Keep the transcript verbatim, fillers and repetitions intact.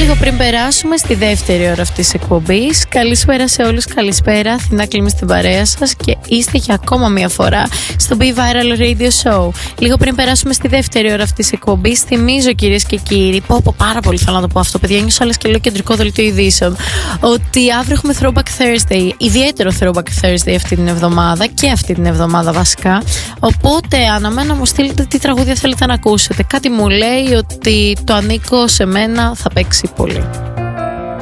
Λίγο πριν περάσουμε στη δεύτερη ώρα αυτής της εκπομπής, καλησπέρα σε όλους, καλησπέρα. Αθηνά Κλίμη στην παρέα σας και είστε για ακόμα μια φορά στο Be Viral Radio Show. Λίγο πριν περάσουμε στη δεύτερη ώρα αυτής της εκπομπής, θυμίζω κυρίες και κύριοι, πω πω πάρα πολύ θέλω να το πω αυτό, παιδιά, νιώσω άλλες και λέω κεντρικό δελτίο ειδήσεων, ότι αύριο έχουμε Throwback Thursday, ιδιαίτερο Throwback Thursday αυτή την εβδομάδα και αυτή την εβδομάδα βασικά. Οπότε αναμένω να μου στείλετε τι τραγούδια θέλετε να ακούσετε. Κάτι μου λέει ότι το ανήκω σε μένα θα παίξει πολύ.